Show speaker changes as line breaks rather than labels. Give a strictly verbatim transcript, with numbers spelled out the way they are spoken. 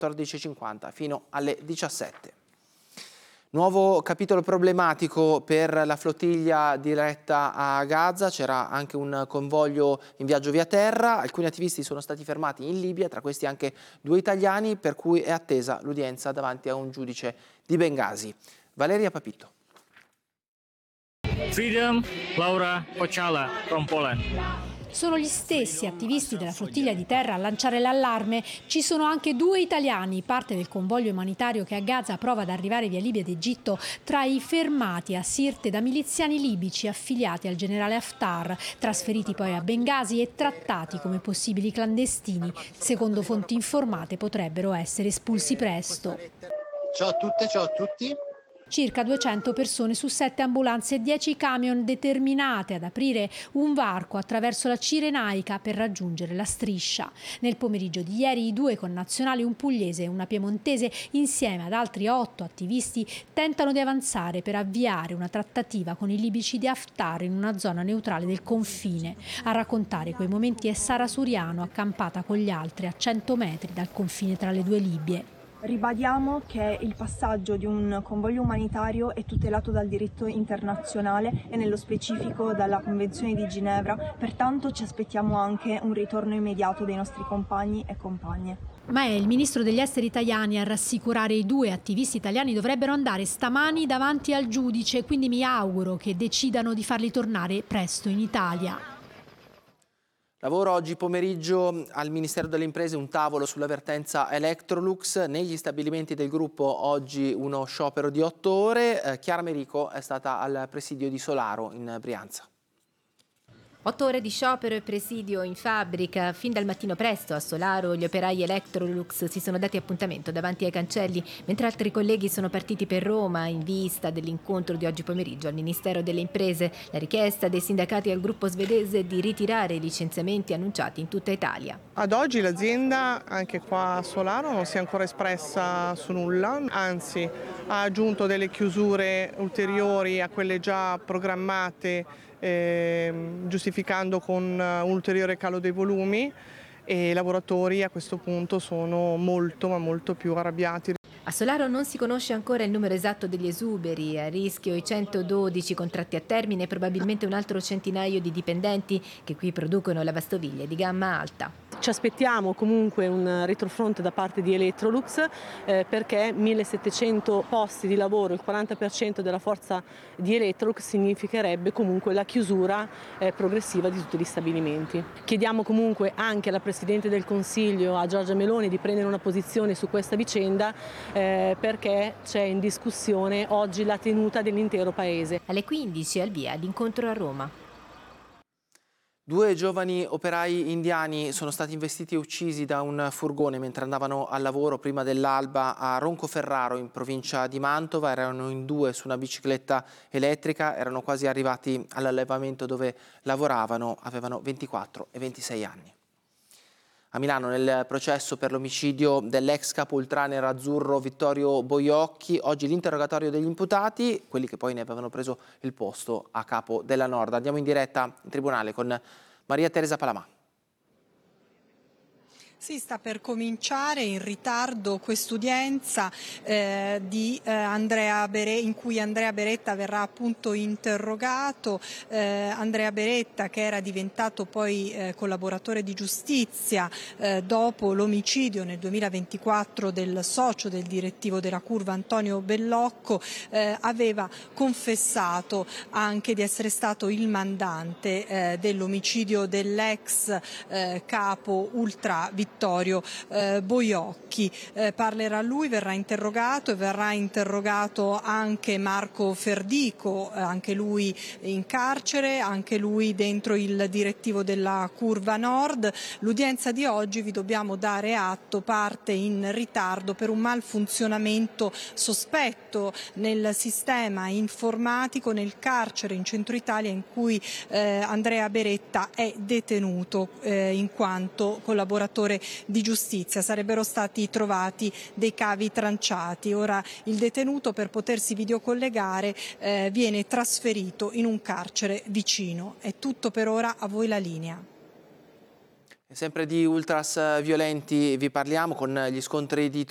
quattordici e cinquanta fino alle diciassette. Nuovo capitolo problematico per la flottiglia diretta a Gaza, c'era anche un convoglio in viaggio via terra, alcuni attivisti sono stati fermati in Libia, tra questi anche due italiani, per cui è attesa l'udienza davanti a un giudice di Bengasi. Valeria Papitto.
Freedom, Laura Kochala from Poland.
Sono gli stessi attivisti della flottiglia di terra a lanciare l'allarme. Ci sono anche due italiani, parte del convoglio umanitario che a Gaza prova ad arrivare via Libia ed Egitto, tra i fermati a Sirte da miliziani libici affiliati al generale Haftar, trasferiti poi a Bengasi e trattati come possibili clandestini. Secondo fonti informate potrebbero essere espulsi presto.
Ciao a tutte, ciao a tutti.
Circa duecento persone su sette ambulanze e dieci camion determinate ad aprire un varco attraverso la Cirenaica per raggiungere la striscia. Nel pomeriggio di ieri i due connazionali, un pugliese e una piemontese, insieme ad altri otto attivisti, tentano di avanzare per avviare una trattativa con i libici di Haftar in una zona neutrale del confine. A raccontare quei momenti è Sara Suriano, accampata con gli altri a cento metri dal confine tra le due Libie.
Ribadiamo che il passaggio di un convoglio umanitario è tutelato dal diritto internazionale e nello specifico dalla Convenzione di Ginevra, pertanto ci aspettiamo anche un ritorno immediato dei nostri compagni e compagne.
Ma è il ministro degli esteri Tajani a rassicurare i due attivisti italiani. Dovrebbero andare stamani davanti al giudice, quindi mi auguro che decidano di farli tornare presto in Italia.
Lavoro oggi pomeriggio al Ministero delle Imprese un tavolo sull'avvertenza Electrolux. Negli stabilimenti del gruppo oggi uno sciopero di otto ore. Eh, Chiara Merico è stata al presidio di Solaro in Brianza.
Otto ore di sciopero e presidio in fabbrica. Fin dal mattino presto a Solaro gli operai Electrolux si sono dati appuntamento davanti ai cancelli, mentre altri colleghi sono partiti per Roma in vista dell'incontro di oggi pomeriggio al Ministero delle Imprese. La richiesta dei sindacati al gruppo svedese di ritirare i licenziamenti annunciati in tutta Italia.
Ad oggi l'azienda, anche qua a Solaro, non si è ancora espressa su nulla, anzi ha aggiunto delle chiusure ulteriori a quelle già programmate, Eh, giustificando con un ulteriore calo dei volumi, e i lavoratori a questo punto sono molto ma molto più arrabbiati.
A Solaro non si conosce ancora il numero esatto degli esuberi, a rischio i centododici contratti a termine e probabilmente un altro centinaio di dipendenti che qui producono lavastoviglie di gamma alta.
Ci aspettiamo comunque un retrofront da parte di Electrolux eh, perché millesettecento posti di lavoro, il quaranta per cento della forza di Electrolux, significherebbe comunque la chiusura eh, progressiva di tutti gli stabilimenti. Chiediamo comunque anche alla Presidente del Consiglio, a Giorgia Meloni, di prendere una posizione su questa vicenda eh, perché c'è in discussione oggi la tenuta dell'intero Paese.
Alle quindici al via l'incontro a Roma.
Due giovani operai indiani sono stati investiti e uccisi da un furgone mentre andavano al lavoro prima dell'alba a Roncoferraro, in provincia di Mantova. Erano in due su una bicicletta elettrica, erano quasi arrivati all'allevamento dove lavoravano, avevano ventiquattro e ventisei anni. A Milano, nel processo per l'omicidio dell'ex capo ultranero azzurro Vittorio Boiocchi, oggi l'interrogatorio degli imputati, quelli che poi ne avevano preso il posto a capo della Nord. Andiamo in diretta in tribunale con Maria Teresa Palamà.
Si sta per cominciare in ritardo quest'udienza eh, di, eh, Andrea Bere, in cui Andrea Beretta verrà appunto interrogato. Eh, Andrea Beretta, che era diventato poi eh, collaboratore di giustizia eh, dopo l'omicidio nel duemilaventiquattro del socio del direttivo della Curva Antonio Bellocco, eh, aveva confessato anche di essere stato il mandante eh, dell'omicidio dell'ex eh, capo ultra Vittorio Vittorio eh, Boiocchi. Eh, parlerà lui, verrà interrogato e verrà interrogato anche Marco Ferdico, eh, anche lui in carcere, anche lui dentro il direttivo della Curva Nord. L'udienza di oggi, vi dobbiamo dare atto, parte in ritardo per un malfunzionamento sospetto nel sistema informatico nel carcere in centro Italia in cui eh, Andrea Beretta è detenuto eh, in quanto collaboratore di giustizia. Sarebbero stati trovati dei cavi tranciati. Ora il detenuto, per potersi videocollegare, eh, viene trasferito in un carcere vicino. È tutto per ora, a voi la linea.
E sempre di ultras violenti vi parliamo, con gli scontri di